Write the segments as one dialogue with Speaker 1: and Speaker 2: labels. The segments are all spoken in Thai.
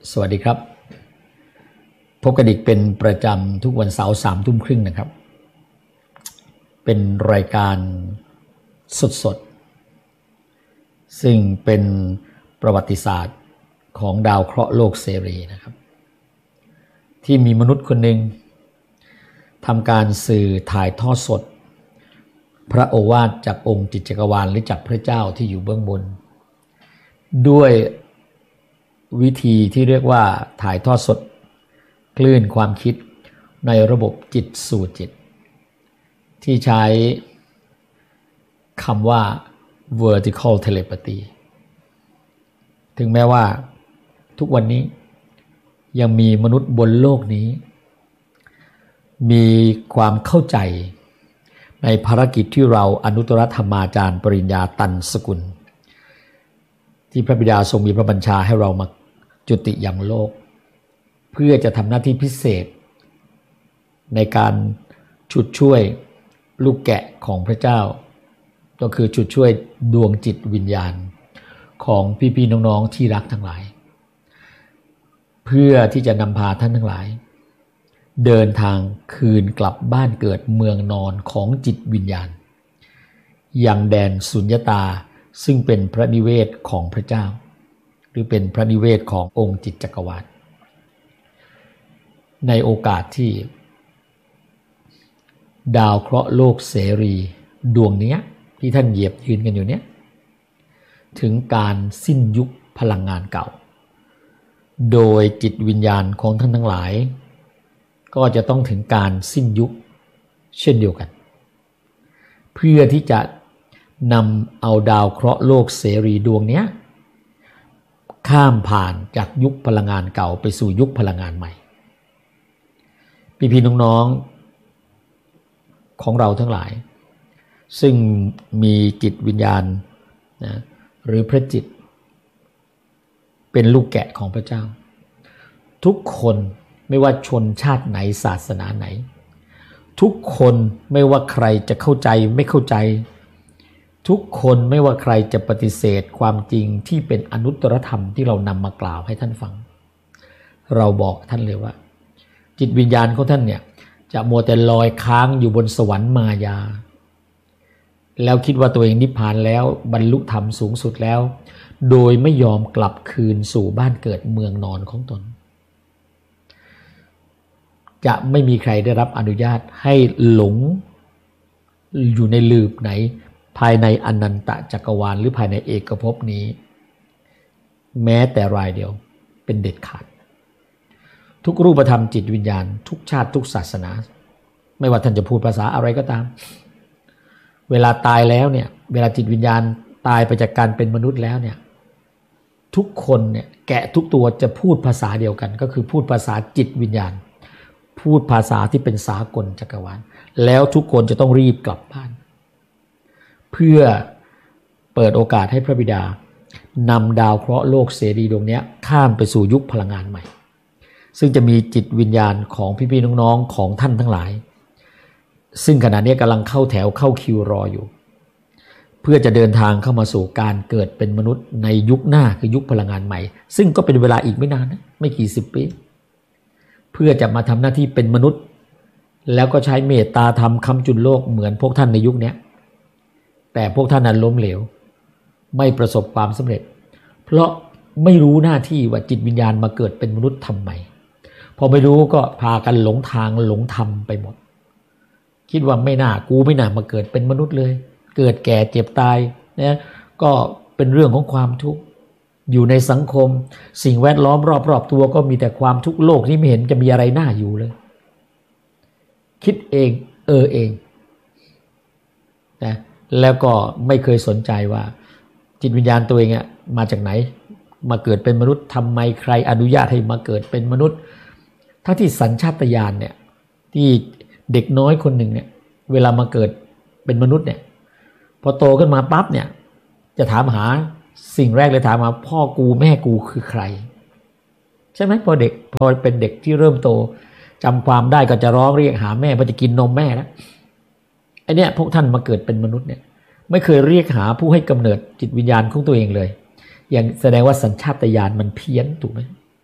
Speaker 1: สวัสดีครับพบกันอีกเป็นประจำทุกวันเสาร์21:30นะครับเป็นรายการสดๆซึ่งเป็นประวัติศาสตร์ของดาวเคราะห์โลกเสรีนะครับที่มีมนุษย์คนหนึ่งทำการสื่อถ่ายทอดสดพระโอวาทจากองค์จิตจักรวาลหรือจากพระเจ้าที่อยู่เบื้องบนด้วยวิธีที่เรียกว่าถ่ายทอดสดคลื่นความคิดในระบบจิตสู่จิตที่ใช้คำว่า vertical telepathy ถึงแม้ว่าทุกวันนี้ยังมีมนุษย์บนโลกนี้มีความเข้าใจในภารกิจที่เราอนุตตรธรรมาจารย์ปริญญาตันสกุลที่พระบิดาทรงมีพระบัญชาให้เรามาจุติยังโลกเพื่อจะทำหน้าที่พิเศษในการฉุดช่วยลูกแกะของพระเจ้าก็คือฉุดช่วยดวงจิตวิญญาณของพี่ๆน้องๆที่รักทั้งหลายเพื่อที่จะนำพาท่านทั้งหลายเดินทางคืนกลับบ้านเกิดเมืองนอนของจิตวิญญาณยังแดนสุญญตาซึ่งเป็นพระนิเวศของพระเจ้าหรือเป็นพระนิเวศขององค์จิตจักรวาลในโอกาสที่ดาวเคราะห์โลกเสรีดวงนี้ที่ท่านเหยียบยืนกันอยู่เนี้ยถึงการสิ้นยุคพลังงานเก่าโดยจิตวิญญาณของท่านทั้งหลายก็จะต้องถึงการสิ้นยุคเช่นเดียวกันเพื่อที่จะนำเอาดาวเคราะห์โลกเสรีดวงนี้ข้ามผ่านจากยุคพลังงานเก่าไปสู่ยุคพลังงานใหม่พี่ๆน้องๆของเราทั้งหลายซึ่งมีจิตวิญญาณนะหรือพระจิตเป็นลูกแกะของพระเจ้าทุกคนไม่ว่าชนชาติไหนศาสนาไหนทุกคนไม่ว่าใครจะเข้าใจไม่เข้าใจทุกคนไม่ว่าใครจะปฏิเสธความจริงที่เป็นอนุตตรธรรมที่เรานำมากล่าวให้ท่านฟังเราบอกท่านเลยว่าจิตวิญญาณของท่านเนี่ยจะมัวแต่ลอยค้างอยู่บนสวรรค์มายาแล้วคิดว่าตัวเองนิพพานแล้วบรรลุธรรมสูงสุดแล้วโดยไม่ยอมกลับคืนสู่บ้านเกิดเมืองนอนของตนจะไม่มีใครได้รับอนุญาตให้หลงอยู่ในลืบไหนภายในอนันตจักรวาลหรือภายในเอกภพนี้แม้แต่รายเดียวเป็นเด็ดขาดทุกรูปธรรมจิตวิญญาณทุกชาติทุกศาสนาไม่ว่าท่านจะพูดภาษาอะไรก็ตามเวลาตายแล้วเนี่ยเวลาจิตวิญญาณตายไปจากการเป็นมนุษย์แล้วเนี่ยทุกคนเนี่ยแกะทุกตัวจะพูดภาษาเดียวกันก็คือพูดภาษาจิตวิญญาณพูดภาษาที่เป็นสากลจักรวาลแล้วทุกคนจะต้องรีบกลับบ้านเพื่อเปิดโอกาสให้พระบิดานำดาวเคราะห์โลกเสรีดวงนี้ข้ามไปสู่ยุคพลังงานใหม่ซึ่งจะมีจิตวิญญาณของพี่ๆน้องๆของท่านทั้งหลายซึ่งขณะนี้กำลังเข้าแถวเข้าคิวรออยู่เพื่อจะเดินทางเข้ามาสู่การเกิดเป็นมนุษย์ในยุคหน้าคือยุคพลังงานใหม่ซึ่งก็เป็นเวลาอีกไม่นานนะไม่กี่สิบปีเพื่อจะมาทำหน้าที่เป็นมนุษย์แล้วก็ใช้เมตตาธรรมค้ำจุนโลกเหมือนพวกท่านในยุคนี้แต่พวกท่านนั้นล้มเหลวไม่ประสบความสำเร็จเพราะไม่รู้หน้าที่ว่าจิตวิญญาณมาเกิดเป็นมนุษย์ทำไมพอไม่รู้ก็พากันหลงทางหลงธรรมไปหมดคิดว่าไม่น่ามาเกิดเป็นมนุษย์เลยเกิดแก่เจ็บตายนะก็เป็นเรื่องของความทุกข์อยู่ในสังคมสิ่งแวดล้อมรอบๆตัวก็มีแต่ความทุกข์โลกนี้ไม่เห็นจะมีอะไรน่าอยู่เลยคิดเองเองนะแล้วก็ไม่เคยสนใจว่าจิตวิญญาณตัวเองอ่ะมาจากไหนมาเกิดเป็นมนุษย์ทำไมใครอนุญาตให้มาเกิดเป็นมนุษย์ทั้งที่สัญชาตญาณเนี่ยที่เด็กน้อยคนหนึ่งเนี่ยเวลามาเกิดเป็นมนุษย์เนี่ยพอโตขึ้นมาปั๊บเนี่ยจะถามหาสิ่งแรกเลยถามหาพ่อกูแม่กูคือใครใช่ไหมพอเป็นเด็กที่เริ่มโตจำความได้ก็จะร้องเรียกหาแม่เพราะจะกินนมแม่แล้วไอเนี้ยพวกท่านมาเกิดเป็นมนุษย์เนี่ยไม่เคยเรียกหาผู้ให้กำเนิดจิตวิญญาณของตัวเองเลยอย่างแสดงว่าสัญชาตญาณมันเพี้ยนถูกไหม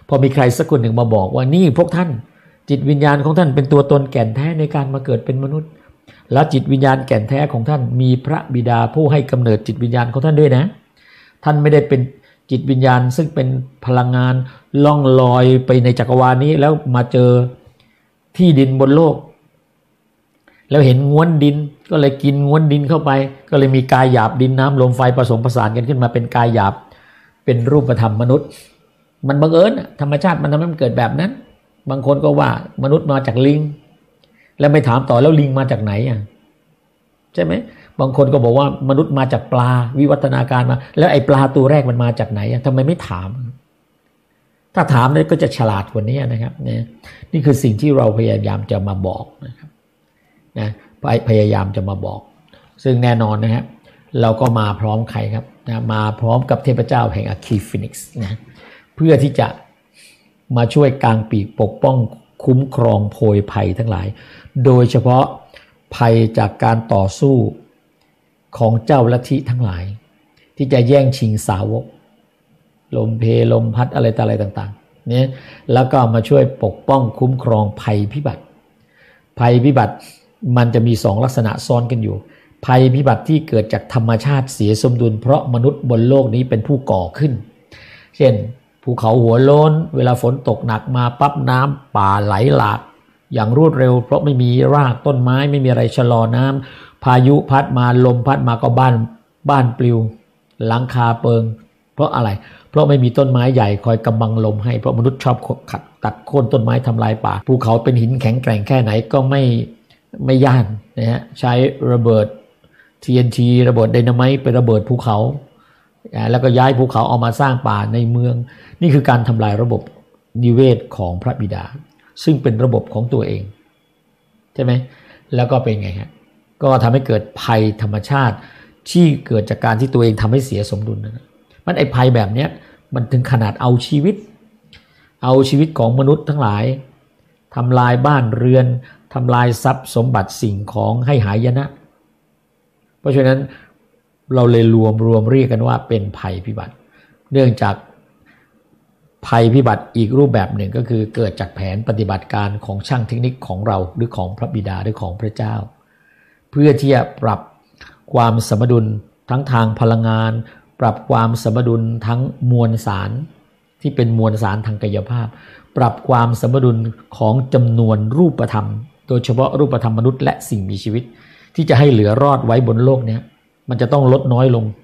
Speaker 1: พอมีใครสักคนหนึ่งมาบอกว่านี่พวกท่านจิตวิญญาณของท่านเป็นตัวตนแก่นแท้ในการมาเกิดเป็นมนุษย์แล้วจิตวิญญาณแก่นแท้ของท่านมีพระบิดาผู้ให้กำเนิดจิตวิญญาณของท่านด้วยนะท่านไม่ได้เป็นจิตวิญญาณซึ่งเป็นพลังงานล่องลอยไปในจักรวาลนี้แล้วมาเจอที่ดินบนโลกแล้วเห็นง้วนดินก็เลยกินง้วนดินเข้าไปก็เลยมีกายหยาบดินน้ำลมไฟผสมผสานกันขึ้นมาเป็นกายหยาบเป็นรูปธรรมมนุษย์มันบังเอิญธรรมชาติมันทำให้มันเกิดแบบนั้นบางคนก็ว่ามนุษย์มาจากลิงแล้วไม่ถามต่อแล้วลิงมาจากไหนใช่ไหมบางคนก็บอกว่ามนุษย์มาจากปลาวิวัฒนาการมาแล้วไอ้ปลาตัวแรกมันมาจากไหนทำไมไม่ถามถ้าถามเนี่ยก็จะฉลาดกว่านี้นะครับนี่คือสิ่งที่เราพยายามจะมาบอกนะครับนะพยายามจะมาบอกซึ่งแน่นอนนะครับเราก็มาพร้อมใครครับนะมาพร้อมกับเทพเจ้าแห่งอะคีฟินิกซ์นะเพื่อที่จะมาช่วยกางปีกปกป้องคุ้มครองโพยภัยทั้งหลายโดยเฉพาะภัยจากการต่อสู้ของเจ้าลัทธิทั้งหลายที่จะแย่งชิงสาวกลมเพลมพัดอะไรต่างๆเนี่ยแล้วก็มาช่วยปกป้องคุ้มครองภัยพิบัติภัยพิบัติมันจะมี2ลักษณะซ้อนกันอยู่ภัยพิบัติที่เกิดจากธรรมชาติเสียสมดุลเพราะมนุษย์บนโลกนี้เป็นผู้ก่อขึ้นเช่นภูเขาหัวโล้นเวลาฝนตกหนักมาปั๊บน้ำป่าไหลหลากอย่างรวดเร็วเพราะไม่มีรากต้นไม้ไม่มีอะไรชะลอน้ำพายุพัดมาลมพัดมาก็บ้านปลิวหลังคาเปิงเพราะอะไรเพราะไม่มีต้นไม้ใหญ่คอยกำบังลมให้เพราะมนุษย์ชอบตัดโค่นต้นไม้ทำลายป่าภูเขาเป็นหินแข็งแกร่งแค่ไหนก็ไม่ย่านนะฮะใช้ระเบิด TNT ระเบิดไดนาไมต์ไประเบิดภูเขาแล้วก็ย้ายภูเขาเอามาสร้างป่าในเมืองนี่คือการทำลายระบบนิเวศของพระบิดาซึ่งเป็นระบบของตัวเองใช่ไหมแล้วก็เป็นไงฮะก็ทำให้เกิดภัยธรรมชาติที่เกิดจากการที่ตัวเองทำให้เสียสมดุลนะมันไอ้ภัยแบบเนี้ยมันถึงขนาดเอาชีวิตของมนุษย์ทั้งหลายทำลายบ้านเรือนทำลายทรัพย์สมบัติสิ่งของให้หายนะเพราะฉะนั้นเราเลยรวมเรียกกันว่าเป็นภัยพิบัติเนื่องจากภัยพิบัติอีกรูปแบบหนึ่งก็คือเกิดจากแผนปฏิบัติการของช่างเทคนิคของเราหรือของพระบิดาหรือของพระเจ้าเพื่อที่จะปรับความสมดุลทั้งทางพลังงานปรับความสมดุลทั้งมวลสารที่เป็นมวลสารทางกายภาพปรับความสมดุลของจำนวนรูปธรรมโดยเฉพาะรูปธรรมมนุษย์และสิ่งมีชีวิตที่จะให้เหลือรอดไว้บนโลกนี้มันจะต้องลดน้อยลง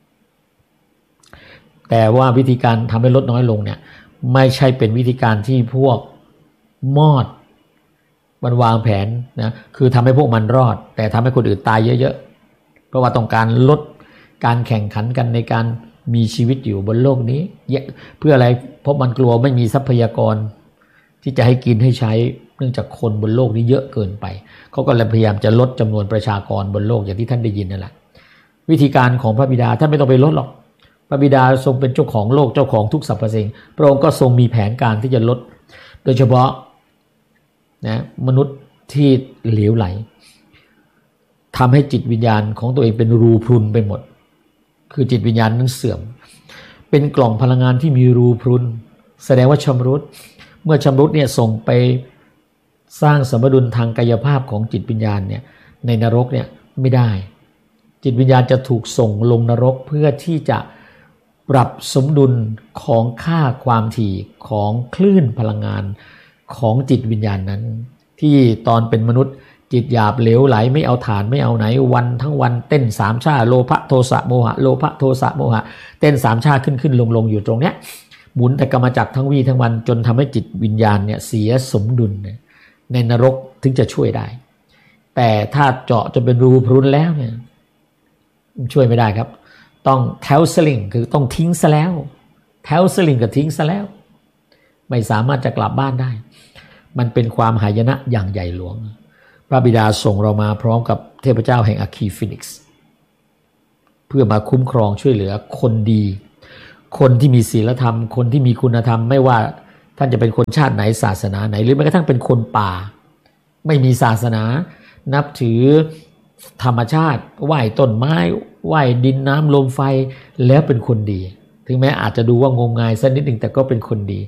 Speaker 1: แต่ว่าวิธีการทำให้ลดน้อยลงเนี่ยไม่ใช่เป็นวิธีการที่พวกมอดมันวางแผนนะคือทำให้พวกมันรอดแต่ทำให้คนอื่นตายเยอะๆเพราะว่าต้องการลดการแข่งขันกันในการมีชีวิตอยู่บนโลกนี้เพื่ออะไรเพราะมันกลัวไม่มีทรัพยากรที่จะให้กินให้ใช้เนื่องจากคนบนโลกนี้เยอะเกินไปเขาก็เลยพยายามจะลดจำนวนประชากรบนโลกอย่างที่ท่านได้ยินนั่นแหละวิธีการของพระบิดาท่านไม่ต้องไปลดหรอกพระบิดาทรงเป็นเจ้าของโลกเจ้าของทุกสรรพสิ่งพระองค์ก็ทรงมีแผนการที่จะลดโดยเฉพาะนะมนุษย์ที่เหลวไหลทำให้จิตวิญญาณของตัวเองเป็นรูพรุนไปหมดคือจิตวิญญาณนั้นเสื่อมเป็นกล่องพลังงานที่มีรูพรุนแสดงว่าชำรุดเมื่อชำรุดเนี่ยส่งไปสร้างสมดุลทางกายภาพของจิตวิญญาณเนี่ยในนรกเนี่ยไม่ได้จิตวิญญาณจะถูกส่งลงนรกเพื่อที่จะปรับสมดุลของค่าความถี่ของคลื่นพลังงานของจิตวิญญาณนั้นที่ตอนเป็นมนุษย์จิตหยาบเหลวไหลไม่เอาฐานไม่เอาไหนวันทั้งวันเต้นสามชาโลภะโทสะโมหะโลภะโทสะโมหะเต้นสามชาขึ้นลงอยู่ตรงเนี้ยหมุนแต่กรรมจักรทั้งวี่ทั้งวันจนทำให้จิตวิญญาณเนี่ยเสียสมดุลในนรกถึงจะช่วยได้แต่ถ้าเจาะจนเป็นรูพรุนแล้วเนี่ยช่วยไม่ได้ครับต้องแทลสลิงคือต้องทิ้งซะแล้วแทลสลิงก็ทิ้งซะแล้วไม่สามารถจะกลับบ้านได้มันเป็นความหายนะอย่างใหญ่หลวงพระบิดาส่งเรามาพร้อมกับเทพเจ้าแห่งอะคีฟินิกซ์เพื่อมาคุ้มครองช่วยเหลือคนดีคนที่มีศีลธรรมคนที่มีคุณธรรมไม่ว่าท่านจะเป็นคนชาติไหนศาสนาไหนหรือแม้กระทั่งเป็นคนป่าไม่มีศาสนานับถือธรรมชาติไหว้ต้นไม้ไหว้ดินน้ำลมไฟแล้วเป็นคนดีถึงแม้อาจจะดูว่างมงายสักนิดหนึ่งแต่ก็เป็นคนดี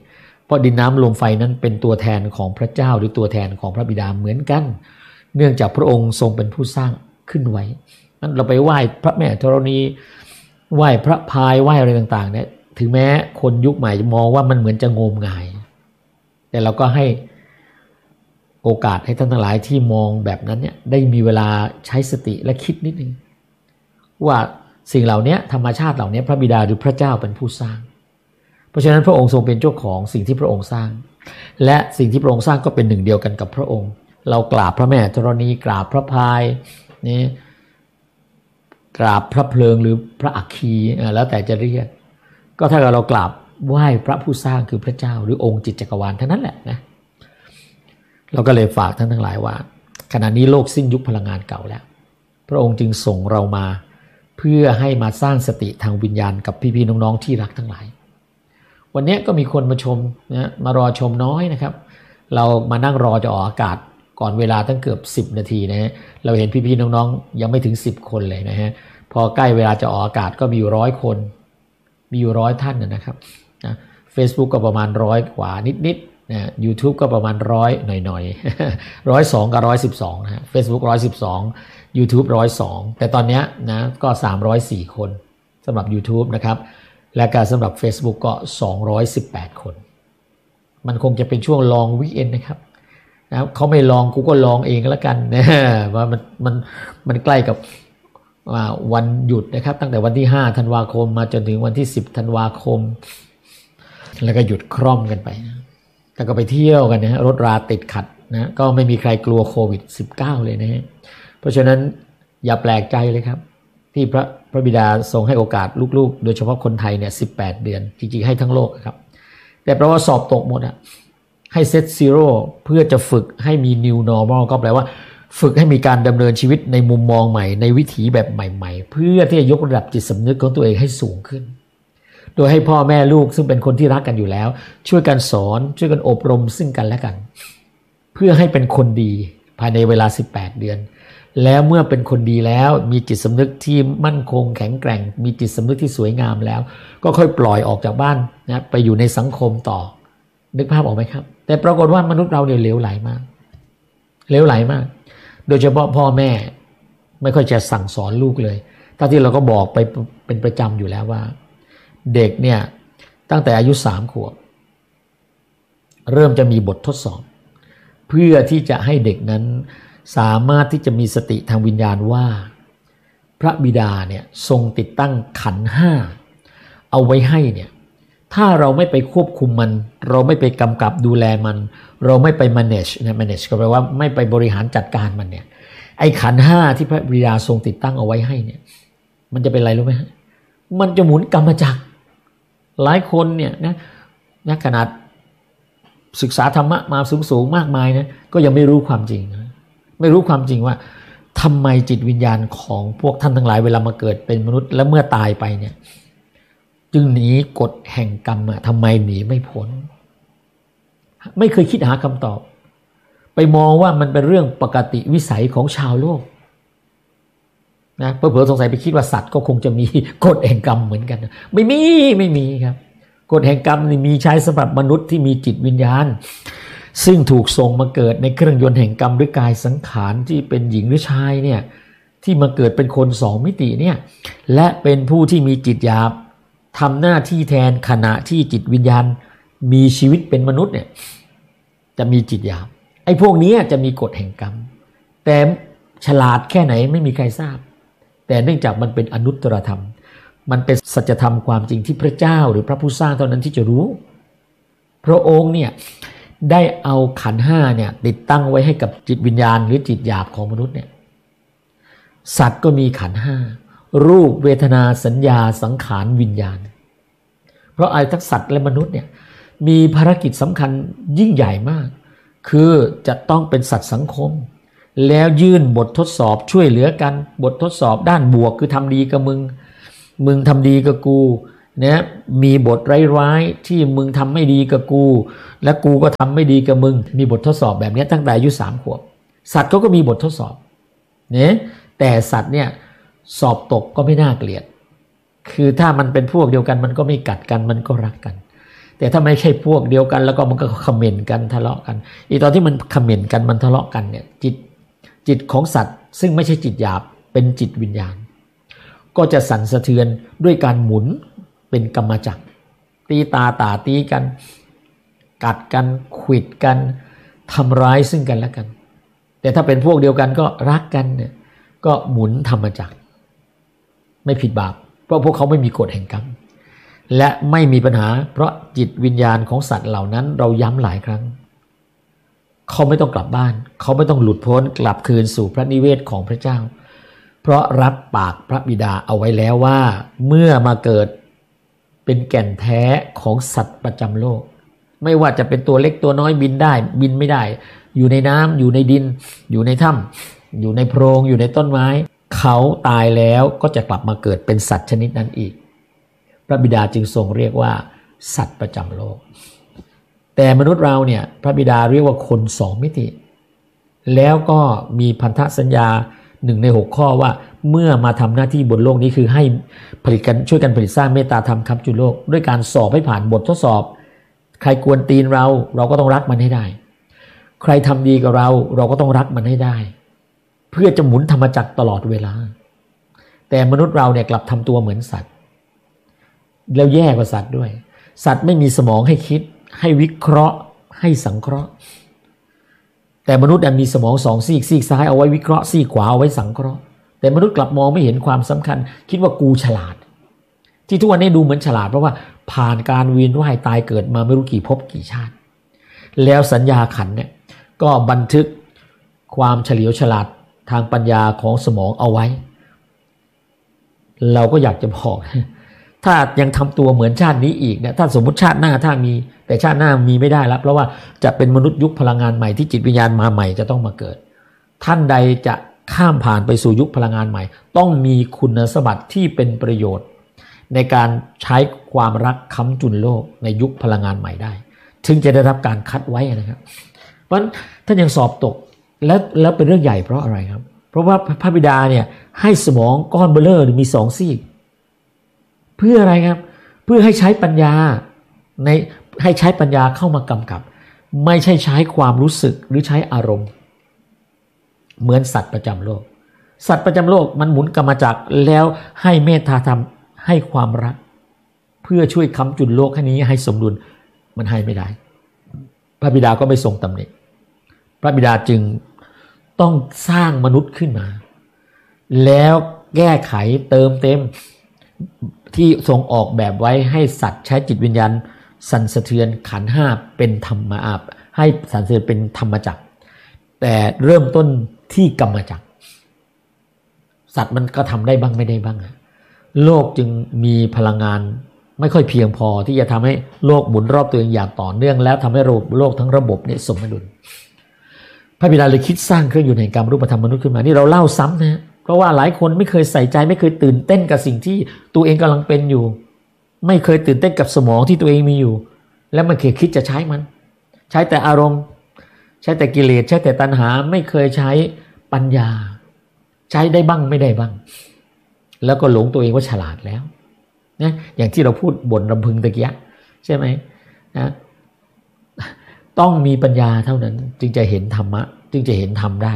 Speaker 1: เพราะดินน้ำลมไฟนั้นเป็นตัวแทนของพระเจ้าหรือตัวแทนของพระบิดาเหมือนกันเนื่องจากพระองค์ทรงเป็นผู้สร้างขึ้นไว้นั้นเราไปไหว้พระแม่ธรณีไหว้พระพายไหว้อะไรต่างๆเนี่ยถึงแม้คนยุคใหม่จะมองว่ามันเหมือนจะงมงายแต่เราก็ให้โอกาสให้ท่านทั้งหลายที่มองแบบนั้นเนี่ยได้มีเวลาใช้สติและคิดนิดนึงว่าสิ่งเหล่านี้ธรรมชาติเหล่านี้พระบิดาหรือพระเจ้าเป็นผู้สร้างเพราะฉะนั้นพระองค์ทรงเป็นเจ้าของสิ่งที่พระองค์สร้างและสิ่งที่พระองค์สร้างก็เป็นหนึ่งเดียวกันกับพระองค์เรากราบพระแม่ธรณีกราบพระพายนี่กราบพระเพลิงหรือพระอัคคีแล้วแต่จะเรียกก็ถ้าเรากราบไหว้พระผู้สร้างคือพระเจ้าหรือองค์จิตจักรวาลเท่านั้นแหละนะเราก็เลยฝากท่านทั้งหลายว่าขณะนี้โลกสิ้นยุคพลังงานเก่าแล้วพระองค์จึงส่งเรามาเพื่อให้มาสร้างสติทางวิญญาณกับพี่ๆน้องๆที่รักทั้งหลายวันนี้ก็มีคนมาชมนะมารอชมน้อยนะครับเรามานั่งรอจะออกอากาศก่อนเวลาตั้งเกือบ10นาทีนะฮะเราเห็นพี่ๆน้องๆยังไม่ถึง10คนเลยนะฮะพอใกล้เวลาจะออกอากาศก็มีอยู่100คนมีอยู่100ท่านนะครับนะ Facebook ก็ประมาณ100กว่านิดๆนะ YouTube ก็ประมาณ100หน่อยๆ102กับ112นะฮะ Facebook 112 YouTube 102แต่ตอนนี้นะก็304คนสำหรับ YouTube นะครับและการสำหรับ Facebook ก็218คนมันคงจะเป็นช่วงลองวีคเอนด์นะครับนะเขาไม่ลองกูก็ลองเองแล้วกันนะว่ามันใกล้กับวันหยุดนะครับตั้งแต่วันที่5ธันวาคมมาจนถึงวันที่10ธันวาคมแล้วก็หยุดคร่อมกันไปนะแล้วก็ไปเที่ยวกันนะรถราติดขัดนะก็ไม่มีใครกลัวโควิด-19 เลยนะฮะเพราะฉะนั้นอย่าแปลกใจเลยครับที่พระบิดาทรงให้โอกาสลูกๆโดยเฉพาะคนไทยเนี่ย18เดือนจริงๆให้ทั้งโลกครับแต่เพราะว่าสอบตกหมดอะให้เซตซีโร่เพื่อจะฝึกให้มี new normal ก็แปลว่าฝึกให้มีการดำเนินชีวิตในมุมมองใหม่ในวิถีแบบใหม่ๆเพื่อที่จะยกระดับจิตสำนึกของตัวเองให้สูงขึ้นโดยให้พ่อแม่ลูกซึ่งเป็นคนที่รักกันอยู่แล้วช่วยกันสอนช่วยกันอบรมซึ่งกันและกันเพื่อให้เป็นคนดีภายในเวลา18เดือนแล้วเมื่อเป็นคนดีแล้วมีจิตสำนึกที่มั่นคงแข็งแกร่งมีจิตสำนึกที่สวยงามแล้วก็ค่อยปล่อยออกจากบ้านนะไปอยู่ในสังคมต่อนึกภาพออกไหมครับแต่ปรากฏว่ามนุษย์เราเนี่ยเหลวไหลมากโดยเฉพาะพ่อแม่ไม่ค่อยจะสั่งสอนลูกเลยทั้งที่เราก็บอกไปเป็นประจำอยู่แล้วว่าเด็กเนี่ยตั้งแต่อายุ3 ขวบเริ่มจะมีบททดสอบเพื่อที่จะให้เด็กนั้นสามารถที่จะมีสติทางวิญญาณว่าพระบิดาเนี่ยทรงติดตั้งขันธ์5เอาไว้ให้เนี่ยถ้าเราไม่ไปควบคุมมันเราไม่ไปกำกับดูแลมันเราไม่ไป manage ก็แปลว่าไม่ไปบริหารจัดการมันเนี่ยไอ้ขันธ์5ที่พระบิดาทรงติดตั้งเอาไว้ให้เนี่ยมันจะเป็นอะไรรู้ไหมมันจะหมุนกรรมจักรหลายคนเนี่ยนะขนาดศึกษาธรรมะมาสูงมากมายนะก็ยังไม่รู้ความจริงไม่รู้ความจริงว่าทำไมจิตวิญญาณของพวกท่านทั้งหลายเวลามาเกิดเป็นมนุษย์และเมื่อตายไปเนี่ยจึงหนีกฎแห่งกรรมทำไมหนีไม่พ้นไม่เคยคิดหาคำตอบไปมองว่ามันเป็นเรื่องปกติวิสัยของชาวโลกนะเผลอๆสงสัยไปคิดว่าสัตว์ก็คงจะมีกฎแห่งกรรมเหมือนกันไม่มีครับกฎแห่งกรรมนี่มีใช้สำหรับมนุษย์ที่มีจิตวิญญาณซึ่งถูกส่งมาเกิดในเครื่องยนต์แห่งกรรมหรือกายสังขารที่เป็นหญิงหรือชายเนี่ยที่มาเกิดเป็นคน2 มิติเนี่ยและเป็นผู้ที่มีจิตหยาบทำหน้าที่แทนขณะที่จิตวิญญาณมีชีวิตเป็นมนุษย์เนี่ยจะมีจิตหยาบไอ้พวกนี้จะมีกฎแห่งกรรมแต่ฉลาดแค่ไหนไม่มีใครทราบแต่เนื่องจากมันเป็นอนุตตรธรรมมันเป็นสัจธรรมความจริงที่พระเจ้าหรือพระผู้สร้างเท่านั้นที่จะรู้พระองค์เนี่ยได้เอาขันธ์5เนี่ยติดตั้งไว้ให้กับจิตวิญญาณหรือจิตหยาบของมนุษย์เนี่ยสัตว์ก็มีขันธ์5รูปเวทนาสัญญาสังขารวิญญาณเพราะไอ้ทั้งสัตว์และมนุษย์เนี่ยมีภารกิจสำคัญยิ่งใหญ่มากคือจะต้องเป็นสัตว์สังคมแล้วยื่นบททดสอบช่วยเหลือกันบททดสอบด้านบวกคือทำดีกับมึงทำดีกับกูนะมีบทร้ายๆที่มึงทำไม่ดีกับกูและกูก็ทำไม่ดีกับมึงมีบททดสอบแบบนี้ตั้งแต่อายุ3 ขวบสัตว์ก็มีบททดสอบเนี่ยแต่สัตว์เนี่ยสอบตกก็ไม่น่าเกลียดคือถ้ามันเป็นพวกเดียวกันมันก็ไม่กัดกันมันก็รักกันแต่ถ้าไม่ใช่พวกเดียวกันแล้วก็มันก็คอมเมนต์กันทะเลาะกันอีตอนที่มันคอมเมนต์กันมันทะเลาะกันเนี่ยจิตของสัตว์ซึ่งไม่ใช่จิตหยาบเป็นจิตวิญญาณก็จะสั่นสะเทือนด้วยการหมุนเป็นกรรมจักรตีตีกันกัดกันขวิดกันทำร้ายซึ่งกันและกันแต่ถ้าเป็นพวกเดียวกันก็รักกันเนี่ยก็หมุนธรรมจักรไม่ผิดบาปเพราะพวกเขาไม่มีกฎแห่งกรรมและไม่มีปัญหาเพราะจิตวิญญาณของสัตว์เหล่านั้นเราย้ำหลายครั้งเขาไม่ต้องกลับบ้านเขาไม่ต้องหลุดพ้นกลับคืนสู่พระนิเวศของพระเจ้าเพราะรับปากพระบิดาเอาไว้แล้วว่าเมื่อมาเกิดเป็นแก่นแท้ของสัตว์ประจำโลกไม่ว่าจะเป็นตัวเล็กตัวน้อยบินได้บินไม่ได้อยู่ในน้ำอยู่ในดินอยู่ในถ้ำอยู่ในโพรงอยู่ในต้นไม้เขาตายแล้วก็จะกลับมาเกิดเป็นสัตว์ชนิดนั้นอีกพระบิดาจึงทรงเรียกว่าสัตว์ประจำโลกแต่มนุษย์เราเนี่ยพระบิดาเรียกว่าคนสองมิติแล้วก็มีพันธสัญญา1 ใน 6 ข้อว่าเมื่อมาทำหน้าที่บนโลกนี้คือให้ผลิตกันช่วยกันผลิตสร้างเมตตาธรรมค้ำจุนโลกด้วยการสอบให้ผ่านบททดสอบใครกวนตีนเราก็ต้องรักมันให้ได้ใครทำดีกับเราก็ต้องรักมันให้ได้เพื่อจะหมุนธรรมจักรตลอดเวลาแต่มนุษย์เราเนี่ยกลับทำตัวเหมือนสัตว์แล้วแย่กว่าสัตว์ด้วยสัตว์ไม่มีสมองให้คิดให้วิเคราะห์ให้สังเคราะห์แต่มนุษย์มีสมอง2 ซีกซ้ายเอาไว้วิเคราะห์ซีกขวาเอาไว้สังเคราะห์แต่มนุษย์กลับมองไม่เห็นความสำคัญคิดว่ากูฉลาดที่ทุกวันนี้ดูเหมือนฉลาดเพราะว่าผ่านการเวียนว่ายตายเกิดมาไม่รู้กี่ภพกี่ชาติแล้วสัญญาขันธ์เนี่ยก็บันทึกความเฉลียวฉลาดทางปัญญาของสมองเอาไว้เราก็อยากจะบอกถ้ายังทำตัวเหมือนชาตินี้อีกเนี่ยถ้าสมมติชาติหน้าถ้ามีแต่ชาติหน้ามีไม่ได้แล้วเพราะว่าจะเป็นมนุษย์ยุคพลังงานใหม่ที่จิตวิญญาณมาใหม่จะต้องมาเกิดท่านใดจะข้ามผ่านไปสู่ยุคพลังงานใหม่ต้องมีคุณสมบัติที่เป็นประโยชน์ในการใช้ความรักค้ำจุนโลกในยุคพลังงานใหม่ได้ถึงจะได้รับการคัดไว้นะครับเพราะฉะนั้นท่านยังสอบตกแล้วเป็นเรื่องใหญ่เพราะอะไรครับเพราะว่าพระบิดาเนี่ยให้สมองก้อนเบลอมี2 ซีกเพื่ออะไรครับเพื่อให้ใช้ปัญญาให้ใช้ปัญญาเข้ามากำกับไม่ใช่ใช้ความรู้สึกหรือใช้อารมณ์เหมือนสัตว์ประจำโลกสัตว์ประจำโลกมันหมุนกรรมจักรแล้วให้เมตตาธรรมให้ความรักเพื่อช่วยค้ำจุนโลกนี้ให้สมดุลมันให้ไม่ได้พระบิดาก็ไม่ทรงตำหนิพระบิดาจึงต้องสร้างมนุษย์ขึ้นมาแล้วแก้ไขเติมเต็มที่ทรงออกแบบไว้ให้สัตว์ใช้จิตวิญญาณสั่นสะเทือนขันธ์5เป็นธรรมะให้สั่นสะเทือนเป็นธรรมจักรแต่เริ่มต้นที่กรรมจักรสัตว์มันก็ทำได้บ้างไม่ได้บ้างโลกจึงมีพลังงานไม่ค่อยเพียงพอที่จะทำให้โลกหมุนรอบตัวเองอย่างต่อเนื่องแล้วทำให้โลกทั้งระบบเนี่ยสมดุลพระบิดาเลยคิดสร้างเครื่องอยู่ในกรรมรูปธรรมมนุษย์ขึ้นมานี่เราเล่าซ้ำนะเพราะว่าหลายคนไม่เคยใส่ใจไม่เคยตื่นเต้นกับสิ่งที่ตัวเองกำลังเป็นอยู่ไม่เคยตื่นเต้นกับสมองที่ตัวเองมีอยู่และไม่เคยคิดจะใช้มันใช้แต่อารมณ์ใช้แต่กิเลสใช้แต่ตัณหาไม่เคยใช้ปัญญาใช้ได้บ้างไม่ได้บ้างแล้วก็หลงตัวเองว่าฉลาดแล้วนะอย่างที่เราพูดบ่นรำพึงตะกี้ใช่ไหมนะต้องมีปัญญาเท่านั้นจึงจะเห็นธรรมะจึงจะเห็นธรรมได้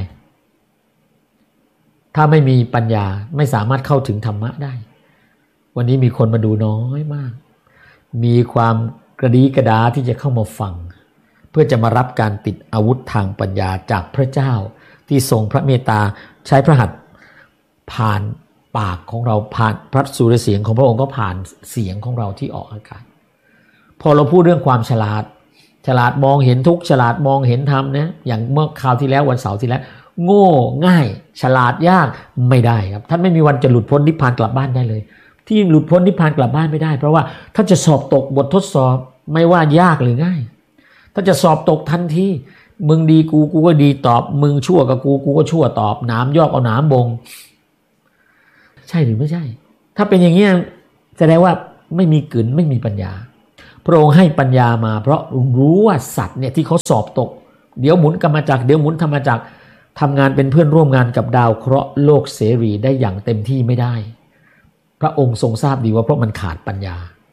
Speaker 1: ถ้าไม่มีปัญญาไม่สามารถเข้าถึงธรรมะได้วันนี้มีคนมาดูน้อยมากมีความกระดีกระดาที่จะเข้ามาฟังเพื่อจะมารับการติดอาวุธทางปัญญาจากพระเจ้าที่ทรงพระเมตตาใช้พระหัตถ์ผ่านปากของเราผ่านพระสุรเสียงของพระองค์ก็ผ่านเสียงของเราที่ออกอากาศพอเราพูดเรื่องความฉลาดมองเห็นทุกข์ฉลาดมองเห็นธรรมนะอย่างเมื่อคราวที่แล้ววันเสาร์ที่แล้วโง่ง่ายฉลาดยากไม่ได้ครับท่านไม่มีวันจะหลุดพ้นนิพพานกลับบ้านได้เลยที่หลุดพ้นนิพพานกลับบ้านไม่ได้เพราะว่าถ้าจะสอบตกบททดสอบไม่ว่ายากหรือง่ายถ้าจะสอบตกทันทีมึงดีกูก็ดีตอบมึงชั่วกับกูก็ชั่วตอบหนามยอกเอาหนามบงใช่หรือไม่ใช่ถ้าเป็นอย่างนี้แสดงว่าไม่มีกลืนไม่มีปัญญาพระองค์ให้ปัญญามาเพราะรู้ว่าสัตว์เนี่ยที่เขาสอบตกเดี๋ยวหมุนกรรมจักรเดี๋ยวหมุนธรรมจักรทำงานเป็นเพื่อนร่วมงานกับดาวเคราะห์โลกเสรีได้อย่างเต็มที่ไม่ได้พระองค์ทรงทราบดีว่าเพราะมันขาดปัญญา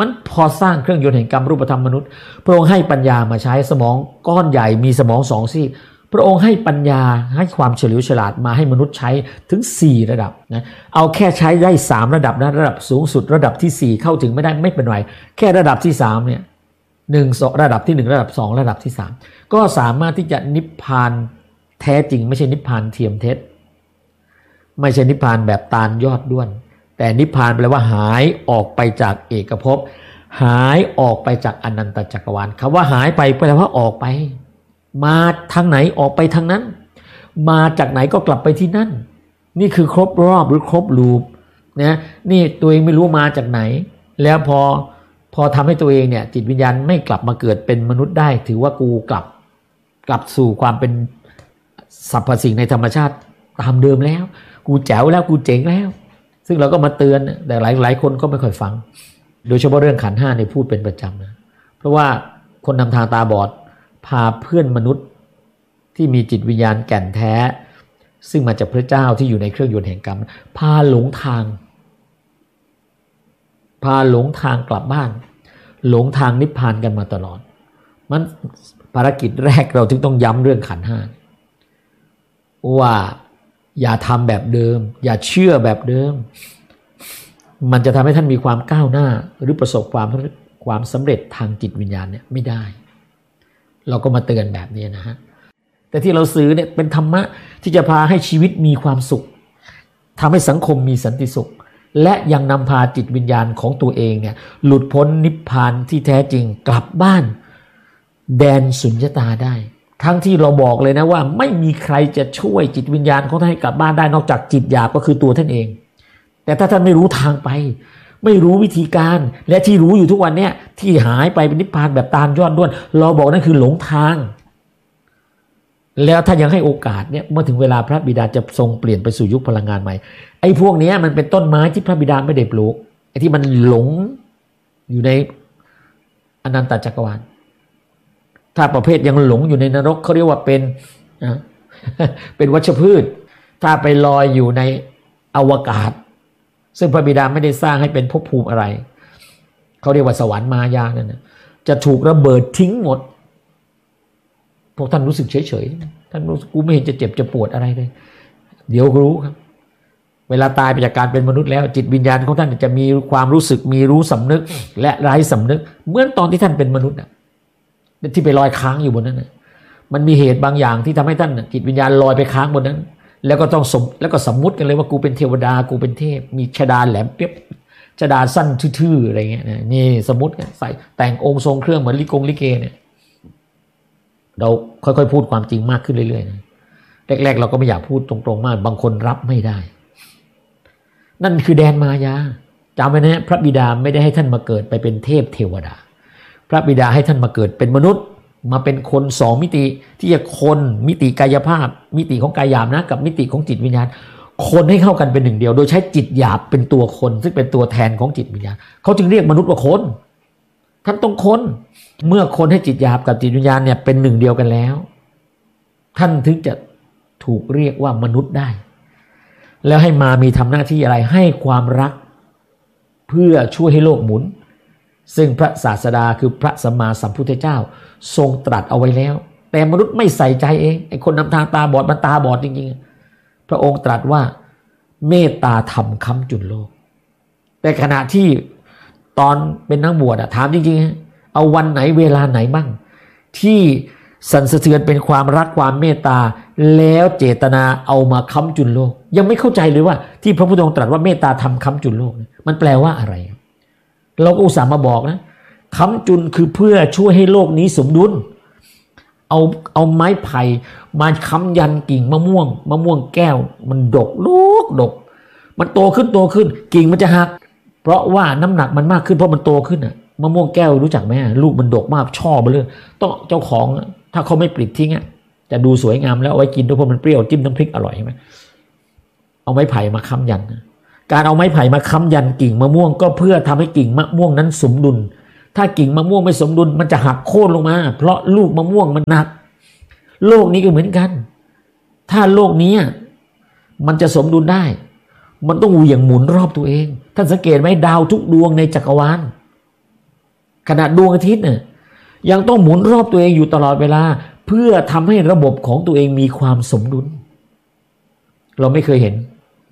Speaker 1: มันพอสร้างเครื่องยนต์แห่งกรรมรูปธรรมมนุษย์พระองค์ให้ปัญญามาใช้สมองก้อนใหญ่มีสมอง2 ซี่พระองค์ให้ปัญญาให้ความเฉลียวฉลาดมาให้มนุษย์ใช้ถึง4 ระดับนะเอาแค่ใช้ได้3 ระดับนะระดับสูงสุดระดับที่4เข้าถึงไม่ได้ไม่เป็นไรแค่ระดับที่3เนี่ย1 ระดับที่1ระดับ2ระดับที่3ก็สามารถที่จะนิพพานแท้จริงไม่ใช่นิพพานเทียมเท็จไม่ใช่นิพพานแบบตาลยอดด้วนแต่นิพพานแปลว่าหายออกไปจากเอกภพหายออกไปจากอนันตจักรวาลคำว่าหายไปแปลว่าออกไปมาทางไหนออกไปทางนั้นมาจากไหนก็กลับไปที่นั่นนี่คือครบรอบหรือครบลูปนะนี่ตัวเองไม่รู้มาจากไหนแล้วพอทำให้ตัวเองเนี่ยจิตวิญญาณไม่กลับมาเกิดเป็นมนุษย์ได้ถือว่ากูกลับสู่ความเป็นสรรพสิ่งในธรรมชาติตามเดิมแล้วกูแจ๋วแล้วกูเจ๋งแล้วซึ่งเราก็มาเตือนแต่หลายคนก็ไม่ค่อยฟังโดยเฉพาะเรื่องขันธ์5เนี่ยพูดเป็นประจำนะเพราะว่าคนนำทางตาบอดพาเพื่อนมนุษย์ที่มีจิตวิญญาณแก่นแท้ซึ่งมาจากพระเจ้าที่อยู่ในเครื่องยนต์แห่งกรรมพาหลงทางกลับบ้านหลงทางนิพพานกันมาตลอดมันภารกิจแรกเราถึงต้องย้ำเรื่องขันธ์5ว่าอย่าทำแบบเดิมอย่าเชื่อแบบเดิมมันจะทำให้ท่านมีความก้าวหน้าหรือประสบความสำเร็จทางจิตวิญญาณเนี่ยไม่ได้เราก็มาเตือนแบบนี้นะฮะแต่ที่เราสื่อเนี่ยเป็นธรรมะที่จะพาให้ชีวิตมีความสุขทำให้สังคมมีสันติสุขและยังนำพาจิตวิญญาณของตัวเองเนี่ยหลุดพ้นนิพพานที่แท้จริงกลับบ้านแดนสุญญตาได้ทั้งที่เราบอกเลยนะว่าไม่มีใครจะช่วยจิตวิญญาณของท่านให้กลับบ้านได้นอกจากจิตหยาบก็คือตัวท่านเองแต่ถ้าท่านไม่รู้ทางไปไม่รู้วิธีการและที่รู้อยู่ทุกวันเนี่ยที่หายไปเป็นนิพพานแบบตาลยอดด้วนเราบอกนั่นคือหลงทางแล้วถ้ายังให้โอกาสเนี่ยเมื่อถึงเวลาพระบิดาจะทรงเปลี่ยนไปสู่ยุคพลังงานใหม่ไอ้พวกนี้มันเป็นต้นไม้ที่พระบิดาไม่ได้ปลูกไอ้ที่มันหลงอยู่ในอนันตจักรวาลถ้าประเภทยังหลงอยู่ในนรกเขาเรียกว่าเป็นวัชพืชถ้าไปลอยอยู่ในอวกาศซึ่งพระบิดาไม่ได้สร้างให้เป็นภพภูมิอะไรเขาเรียกว่าสวรรค์มายานั่นนะจะถูกระเบิดทิ้งหมดพวกท่านรู้สึกเฉยๆท่านรู้สึกกูไม่เห็นจะเจ็บจะปวดอะไรเลยเดี๋ยวรู้ครับเวลาตายไปจากการเป็นมนุษย์แล้วจิตวิญญาณของท่านจะมีความรู้สึกมีรู้สำนึกและไร้สำนึกเหมือนตอนที่ท่านเป็นมนุษย์นะที่ไปลอยค้างอยู่บนนั้นนะมันมีเหตุบางอย่างที่ทำให้ท่านจิตวิญญาณลอยไปค้างบนนั้นแล้วก็ต้องแล้วก็สมมุติกันเลยว่ากูเป็นเทวดากูเป็นเทพมีชฎาแหลมเปี๊ยบชฎาสั้นทื่อๆอะไรเงี้ยนี่สมมุติกันใส่แต่งองค์ทรงเครื่องเหมือนลิเกเนี่ยเราค่อยๆพูดความจริงมากขึ้นเรื่อยๆนะแรกๆเราก็ไม่อยากพูดตรงๆมากบางคนรับไม่ได้นั่นคือแดนมายาจำไว้นะพระบิดาไม่ได้ให้ท่านมาเกิดไปเป็นเทพเทวดาพระบิดาให้ท่านมาเกิดเป็นมนุษย์มาเป็นคน2 มิติที่จะคนมิติกายภาพมิติของกายหยาบนะกับมิติของจิตวิญญาณคนให้เข้ากันเป็นหนึ่งเดียวโดยใช้จิตหยาบเป็นตัวคนซึ่งเป็นตัวแทนของจิตวิญญาณเขาจึงเรียกมนุษย์ว่าคนท่านต้องคนเมื่อคนให้จิตหยาบกับจิตวิญญาณเนี่ยเป็นหนึ่งเดียวกันแล้วท่านถึงจะถูกเรียกว่ามนุษย์ได้แล้วให้มามีทำหน้าที่อะไรให้ความรักเพื่อช่วยให้โลกหมุนซึ่งพระศาสดาคือพระสัมมาสัมพุทธเจ้าทรงตรัสเอาไว้แล้วแต่มนุษย์ไม่ใส่ใจเองไอ้คนนำทางตาบอดมันตาบอดจริงๆพระองค์ตรัสว่าเมตตาธรรมค้ำจุนโลกแต่ขณะที่ตอนเป็นนักบวชถามจริงๆเอาวันไหนเวลาไหนบ้างที่สั่นสะเทือนเป็นความรักความเมตตาแล้วเจตนาเอามาค้ำจุนโลกยังไม่เข้าใจเลยว่าที่พระพุทธองค์ตรัสว่าเมตตาธรรมค้ำจุนโลกมันแปลว่าอะไรเราก็อุตส่าห์มาบอกนะค้ำจุนคือเพื่อช่วยให้โลกนี้สมดุลเอาไม้ไผ่มาค้ำยันกิ่งมะม่วงแก้วมันดกมันโตขึ้นกิ่งมันจะหักเพราะว่าน้ำหนักมันมากขึ้นเพราะมันโตขึ้นมะม่วงแก้วรู้จักไหมลูกมันดกมากช่อไปเลยต้องเจ้าของถ้าเขาไม่ปลิดทิ้งจะดูสวยงามแล้วเอาไว้กินด้วยเพราะมันเปรี้ยวจิ้มน้ำพริกอร่อยใช่ไหมเอาไม้ไผ่มาค้ำยันการเอาไม้ไผ่มาค้ำยันกิ่งมะม่วงก็เพื่อทำให้กิ่งมะม่วงนั้นสมดุลถ้ากิ่งมะม่วงไม่สมดุลมันจะหักโค่นลงมาเพราะลูกมะม่วงมันหนักโลกนี้ก็เหมือนกันถ้าโลกนี้มันจะสมดุลได้มันต้องเหวี่ยงหมุนรอบตัวเองท่านสังเกตไหมดาวทุกดวงในจักรวาลขณะดวงอาทิตย์เนี่ยยังต้องหมุนรอบตัวเองอยู่ตลอดเวลาเพื่อทำให้ระบบของตัวเองมีความสมดุลเราไม่เคยเห็น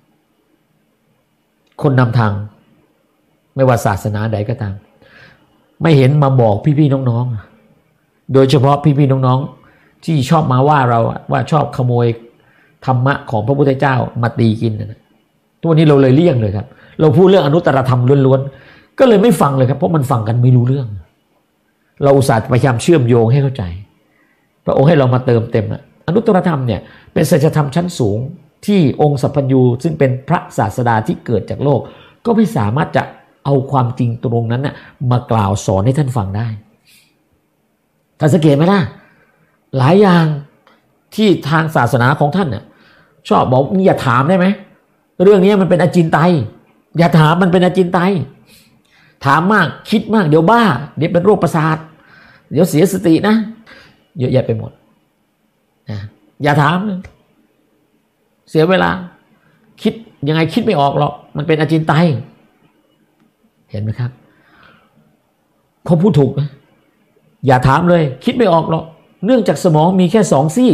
Speaker 1: คนนำทางไม่ว่าศาสนาใดก็ตามไม่เห็นมาบอกพี่ๆน้องๆโดยเฉพาะพี่ๆน้องๆที่ชอบมาว่าเราว่าชอบขโมยธรรมะของพระพุทธเจ้ามาตีกินนะตัวนี้เราเลยเลี่ยงเลยครับเราพูดเรื่องอนุตตรธรรมล้วนๆก็เลยไม่ฟังเลยครับเพราะมันฟังกันไม่รู้เรื่องเราอุตส่าห์พยายามเชื่อมโยงให้เข้าใจพระองค์ให้เรามาเติมเต็มอนุตตรธรรมเนี่ยเป็นสัจธรรมชั้นสูงที่องค์สัพพัญญูซึ่งเป็นพระศาสดาที่เกิดจากโลกก็ไม่สามารถจะเอาความจริงตรงนั้นน่ะมากล่าวสอนให้ท่านฟังได้ท่านสังเกตไหมล่ะหลายอย่างที่ทางศาสนาของท่านน่ะชอบบอกอย่าถามได้ไหมเรื่องนี้มันเป็นอจินไตยอย่าถามมันเป็นอจินไตยถามมากคิดมากเดี๋ยวบ้าเดี๋ยวเป็นโรคประสาทเดี๋ยวเสียสตินะเยอะแยะไปหมดอย่าถามเสียเวลาคิดยังไงคิดไม่ออกหรอกมันเป็นอจินไตยเห็นไหมครับเขาพูดถูกนะอย่าถามเลยคิดไม่ออกหรอกเนื่องจากสมองมีแค่2 ซี่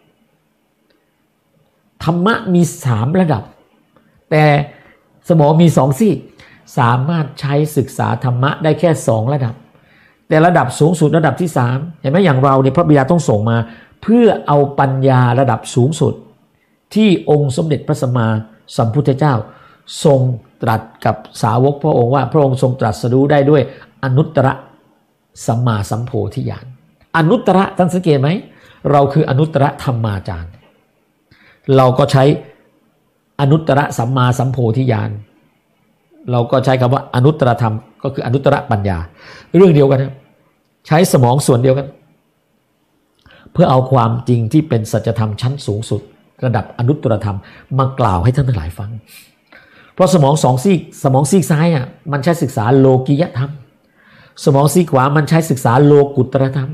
Speaker 1: ธรรมะมี3 ระดับแต่สมองมี2 ซี่สามารถใช้ศึกษาธรรมะได้แค่2 ระดับแต่ระดับสูงสุดระดับที่3เห็นไหมอย่างเราเนี่ยพระบิดาต้องส่งมาเพื่อเอาปัญญาระดับสูงสุดที่องค์สมเด็จพระสัมมาสัมพุทธเจ้าทรงตรัสกับสาวกพระองค์ว่าพระองค์ทรงตรัสรู้ได้ด้วยอนุตตรสัมมาสัมโพธิญาณอนุตตรท่านสังเกตไหมเราคืออนุตตรธรรมาจารย์เราก็ใช้อนุตตรสัมมาสัมโพธิญาณเราก็ใช้คำว่าอนุตตรธรรมก็คืออนุตตรปัญญาเรื่องเดียวกันนะใช้สมองส่วนเดียวกันเพื่อเอาความจริงที่เป็นสัจธรรมชั้นสูงสุดระดับอนุตตรธรรมมากล่าวให้ท่านทั้งหลายฟังเพราะสมอง2 ซีกสมองซีกซ้ายมันใช้ศึกษาโลกิยธรรมสมองซีกขวามันใช้ศึกษาโลกุตตรธรรม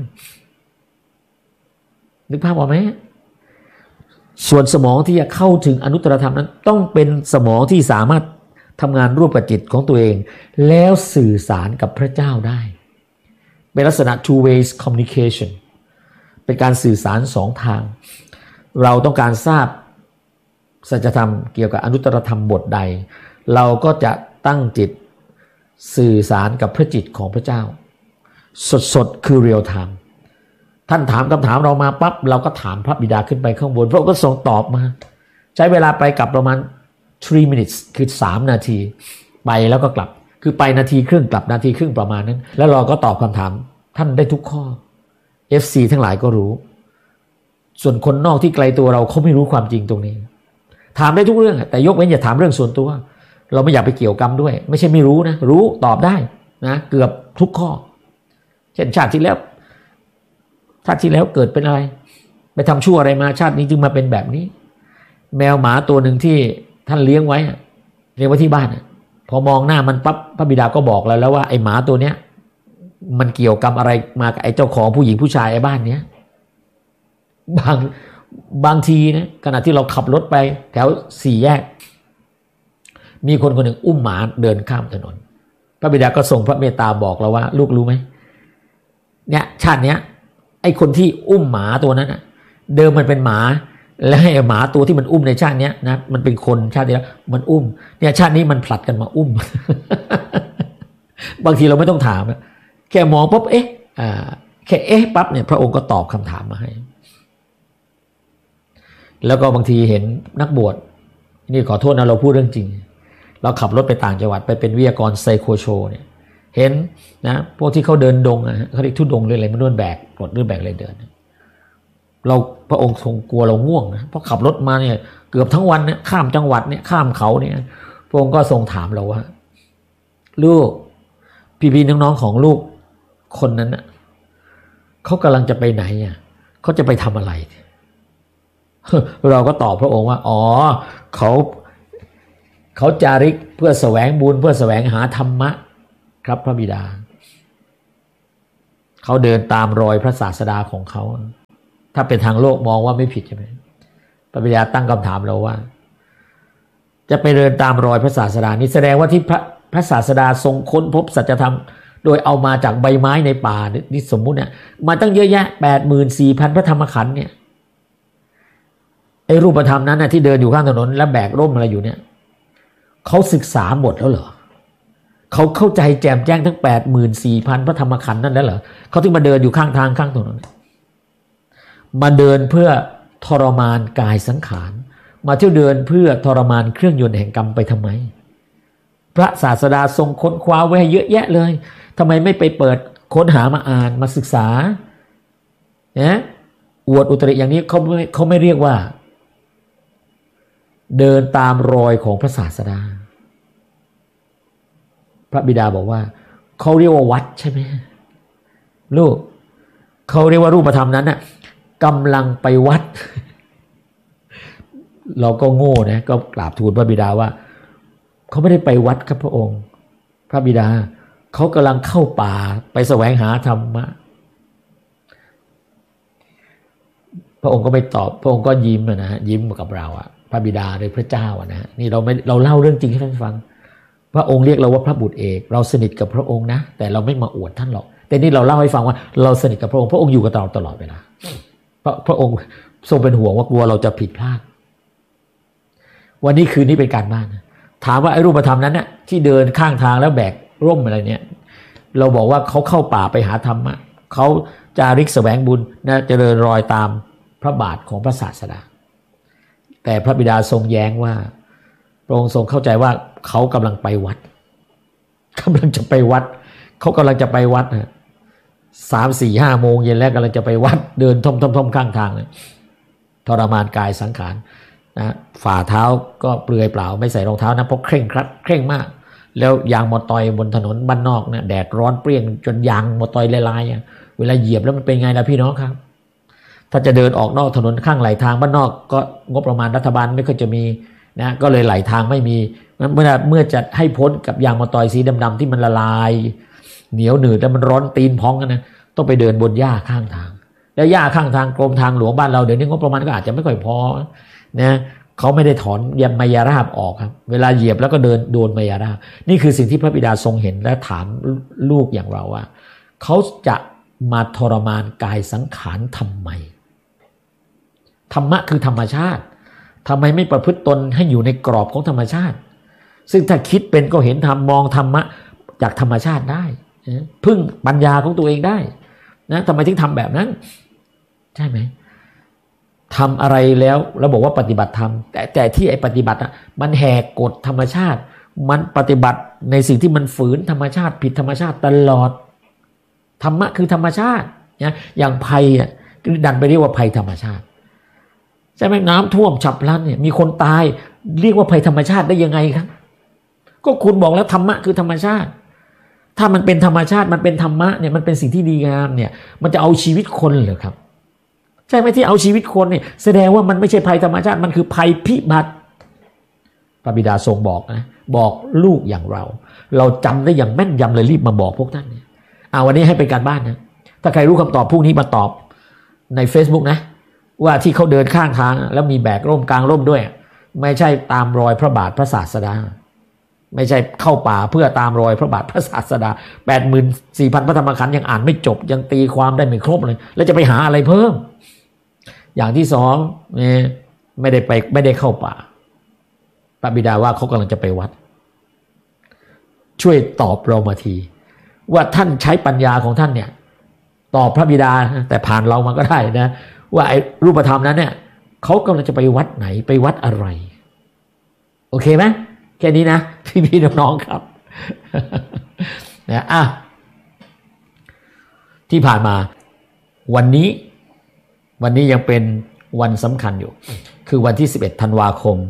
Speaker 1: นึกภาพออกไหมส่วนสมองที่จะเข้าถึงอนุตตรธรรมนั้นต้องเป็นสมองที่สามารถทำงานร่วมกับจิตของตัวเองแล้วสื่อสารกับพระเจ้าได้เป็นลักษณะ two ways communication เป็นการสื่อสาร2 ทางเราต้องการทราบสัจธรรมเกี่ยวกับอนุตตรธรรมบทใดเราก็จะตั้งจิตสื่อสารกับพระจิตของพระเจ้าสดๆคือ real time ท่านถามคำถามเรามาปั๊บเราก็ถามพระบิดาขึ้นไปข้างบนพระองค์ก็ทรงตอบมาใช้เวลาไปกลับประมาณ3 minutes คือ3 นาทีไปแล้วก็กลับคือไป1 นาทีครึ่งกลับ1 นาทีครึ่งประมาณนั้นแล้วเราก็ตอบคำถามท่านได้ทุกข้อ FC ทั้งหลายก็รู้ส่วนคนนอกที่ไกลตัวเราเขาไม่รู้ความจริงตรงนี้ถามได้ทุกเรื่องแต่ยกเว้นอย่าถามเรื่องส่วนตัวเราไม่อยากไปเกี่ยวกรรมด้วยไม่ใช่ไม่รู้นะรู้ตอบได้นะเกือบทุกข้อเช่นชาติที่แล้วเกิดเป็นอะไรไปทำชั่วอะไรมาชาตินี้จึงมาเป็นแบบนี้แมวหมาตัวหนึ่งที่ท่านเลี้ยงไว้ที่บ้านพอมองหน้ามันปั๊บพระบิดาก็บอกแล้วว่าไอ้หมาตัวเนี้ยมันเกี่ยวกรรมอะไรมากับไอ้เจ้าของผู้หญิงผู้ชายไอ้บ้านเนี้ยบางทีนะขณะที่เราขับรถไปแถว4 แยกมีคนหนึ่งอุ้มหมาเดินข้ามถนนพระบิดาก็ส่งพระเมตตาบอกเราว่าลูกรู้ไหมเนี่ยชาติเนี้ยไอ้คนที่อุ้มหมาตัวนั้นนะเดิมมันเป็นหมาและให้หมาตัวที่มันอุ้มในชาติเนี้ยนะมันเป็นคนชาติที่แล้วมันอุ้มเนี่ยชาตินี้มันผลัดกันมาอุ้ม บางทีเราไม่ต้องถามแค่มองปุ๊บแค่ปั๊บเนี่ยพระองค์ก็ตอบคำถามมาให้แล้วก็บางทีเห็นนักบวชนี่ขอโทษนะเราพูดเรื่องจริงเราขับรถไปต่างจังหวัดไปเป็นวิทยากรไซโคโชเนี่ยเห็นนะพวกที่เขาเดินดงเขาเรียกทุดงเลยอะไรมันด้วยแบกรถด้วยแบกอะไรเดินเราพระองค์ทรงกลัวเราง่วงนะเพราะขับรถมาเนี่ยเกือบทั้งวันเนี่ยข้ามจังหวัดเนี่ยข้ามเขาเนี่ยพระองค์ก็ทรงถามเราว่าลูกพี่ๆน้องๆของลูกคนนั้นน่ะเขากำลังจะไปไหนเขาจะไปทำอะไรเราก็ตอบพระองค์ว่าอ๋อเขาจาริกเพื่อแสวงบุญเพื่อแสวงหาธรรมะครับพระบิดาเขาเดินตามรอยพระศาสดาของเขาถ้าเป็นทางโลกมองว่าไม่ผิดใช่ไหมพระบิดาตั้งคำถามเราว่าจะไปเดินตามรอยพระศาสดานี้แสดงว่าที่พระศาสดาทรงค้นพบสัจธรรมโดยเอามาจากใบไม้ในป่านี่สมมุติเนี่ยมาตั้งเยอะแยะ 84,000 พระธรรมขันธ์เนี่ยไอ้รูปธรรมนั้นนะที่เดินอยู่ข้างถนนและแบกร่มอะไรอยู่เนี่ยเขาศึกษาหมดแล้วเหรอเขาเข้าใจแจ่มแจ้งทั้ง 84,000 พระธรรมขันธ์นั่นแล้วเหรอเขาถึงมาเดินอยู่ข้างทางข้างถนนมาเดินเพื่อทรมานกายสังขารมาเที่ยวเดินเพื่อทรมานเครื่องยนต์แห่งกรรมไปทำไมพระศาสดาทรงค้นคว้าไว้เยอะแยะเลยทำไมไม่ไปเปิดค้นหามาอ่านมาศึกษาเนี่ยอวดอุตริอย่างนี้เขาไม่เรียกว่าเดินตามรอยของพระศาสดาพระบิดาบอกว่าเขาเรียกว่าวัดใช่ไหมลูกเขาเรียกว่ารูปธรรมนั้นน่ะกำลังไปวัดเราก็โง่นะก็กราบทูลพระบิดาว่าเขาไม่ได้ไปวัดครับพระองค์พระบิดาเขากำลังเข้าป่าไปแสวงหาธรรมะพระองค์ก็ไม่ตอบพระองค์ก็ยิ้มนะยิ้มกับเราอะพระบิดาโดยพระเจ้านะนี่เราเล่าเรื่องจริงให้ท่านฟังพระองค์เรียกเราว่าพระบุตรเอกเราสนิทกับพระองค์นะแต่เราไม่มาอวดท่านหรอกแต่นี่เราเล่าให้ฟังว่าเราสนิทกับพระองค์พระองค์อยู่กับเราตลอดเวลาพระองค์ทรงเป็นห่วงว่ากลัวเราจะผิดพลาดวันนี้คืนนี้เป็นการบ้านนะถามว่าไอ้รูปธรรมนั้นเนี่ยที่เดินข้างทางแล้วแบกร่มอะไรเนี่ยเราบอกว่าเขาเข้าป่าไปหาธรรมะเขาจาริกแสวงบุญนะเจริญรอยตามพระบาทของพระศาสดาแต่พระบิดาทรงแย้งว่าพระองค์ทรงเข้าใจว่าเขากำลังไปวัดกำลังจะไปวัดเขากำลังจะไปวัดนะ3-4-5 โมงเย็นแล้วกำลังจะไปวัดเดินท่อมข้างทางทรมานกายสังขารนะฝ่าเท้าก็เปลือยเปล่าไม่ใส่รองเท้านะเพราะเคร่งครัดเคร่งมากแล้วยางมอเตอร์บนถนนบ้านนอกเนี่ยแดดร้อนเปรี้ยงจนยางมอเตอร์ละลายเวลาเหยียบแล้วมันเป็นไงล่ะพี่น้องครับถ้าจะเดินออกนอกถนนข้างไหลทางบ้านนอกก็งบประมาณรัฐบาลไม่ค่อยจะมีนะก็เลยไหลทางไม่มีเมื่อจะให้พ้นกับยางมอเตอร์สีดำๆที่มันละลายเหนียวหนืดแล้วมันร้อนตีนพองกันนะต้องไปเดินบนหญ้าข้างทางแล้วหญ้าข้างทางกรมทางหลวงบ้านเราเดี๋ยวนี้งบประมาณก็อาจจะไม่ค่อยพอนะเขาไม่ได้ถอนมายาราบออกครับเวลาเหยียบแล้วก็เดินโดนมายาราบนี่คือสิ่งที่พระบิดาทรงเห็นและถามลูกอย่างเราว่าเขาจะมาทรมานกายสังขารทำไมธรรมะคือธรรมชาติทำไมไม่ประพฤติตนให้อยู่ในกรอบของธรรมชาติซึ่งถ้าคิดเป็นก็เห็นธรรมมองธรรมะจากธรรมชาติได้พึ่งปัญญาของตัวเองได้นะทำไมถึงทำแบบนั้นใช่ไหมทำอะไรแล้วบอกว่าปฏิบัติธรรมแต่ที่ไอ้ปฏิบัติมันแหกกฎธรรมชาติมันปฏิบัติในสิ่งที่มันฝืนธรรมชาติผิดธรรมชาติตลอดธรรมะคือธรรมชาตินะอย่างภัยดันไปเรียกว่าภัยธรรมชาติใช่ไหมน้ำท่วมฉับพลันเนี่ยมีคนตายเรียกว่าภัยธรรมชาติได้ยังไงครับก็คุณบอกแล้วธรรมะคือธรรมชาติถ้ามันเป็นธรรมชาติมันเป็นธรรมะเนี่ยมันเป็นสิ่งที่ดีงามเนี่ยมันจะเอาชีวิตคนเหรอครับใช่ไหมที่เอาชีวิตคนเนี่ยแสดงว่ามันไม่ใช่ภัยธรรมชาติมันคือภัยพิบัติพระบิดาทรงบอกนะบอกลูกอย่างเราจำได้อย่างแม่นยำเลยรีบมาบอกพวกท่านเนี่ยวันนี้ให้เป็นการบ้านนะถ้าใครรู้คำตอบพวกนี้มาตอบใน Facebook นะว่าที่เขาเดินข้างทางแล้วมีแบกร่มกลางร่มด้วยไม่ใช่ตามรอยพระบาทพระศาสดาไม่ใช่เข้าป่าเพื่อตามรอยพระบาทพระศาสดา 84,000 พระธรรมขันธ์ยังอ่านไม่จบยังตีความได้ไม่ครบเลยแล้วจะไปหาอะไรเพิ่มอย่างที่สองเนี่ยไม่ได้เข้าป่าพระบิดาว่าเขากำลังจะไปวัดช่วยตอบเรามาทีว่าท่านใช้ปัญญาของท่านเนี่ยตอบพระบิดาแต่ผ่านเรามาก็ได้นะว่าไอ้รูปธรรมนั้นเนี่ยเขากำลังจะไปวัดไหนไปวัดอะไรโอเคไหมแค่นี้นะพี่น้องๆครับนะที่ผ่านมาวันนี้ยังเป็นวันสำคัญอยู่คือวันที่11 ธันวาคม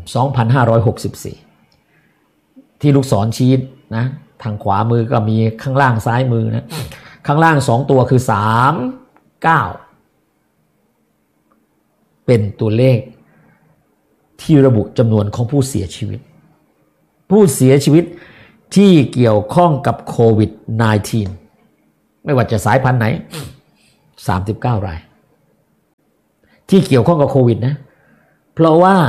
Speaker 1: 2564ที่ลูกศรชี้นะทางขวามือก็มีข้างล่างซ้ายมือนะข้างล่าง2ตัวคือ39เป็นตัวเลขที่ระบุจำนวนของผู้เสียชีวิตที่เกี่ยวข้องกับโควิด -19 ไม่ว่าจะสายพันธุ์ไหน39 รายที่เกี่ยวข้องกับโควิดนะเพราะว่า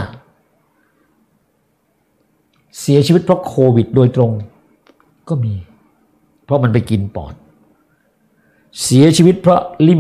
Speaker 1: เสียชีวิตเพราะโควิดโดยตรงก็มีเพราะมันไปกินปอดเสียชีวิตเพราะลิ่ม